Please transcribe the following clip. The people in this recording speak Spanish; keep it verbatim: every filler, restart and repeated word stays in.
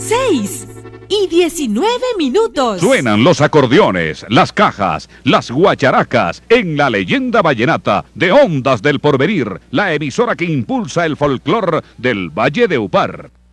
seis y diecinueve minutos. Suenan los acordeones, las cajas, las guacharacas en la leyenda vallenata de Ondas del Porvenir, la emisora que impulsa el folclor del Valle de Upar.